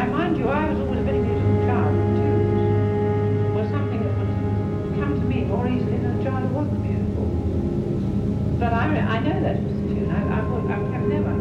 Now, mind you, I was always a very musical child, and tunes were something that would come to me more easily than a child who wasn't musical. But I know that was the tune. I've never